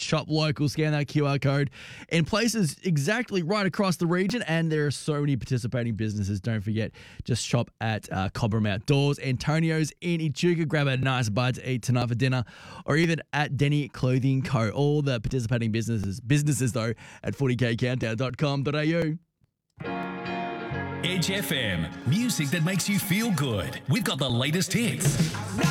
shop local, scan that QR code in places exactly right across the region. And there are so many participating businesses. Don't forget, just shop at Cobram Outdoors, Antonio's in Echuca. Grab a nice bite to eat tonight for dinner, or even at Denny Clothing Co. All the participating businesses though, at 40kcountdown.com.au. Edge FM, music that makes you feel good. We've got the latest hits.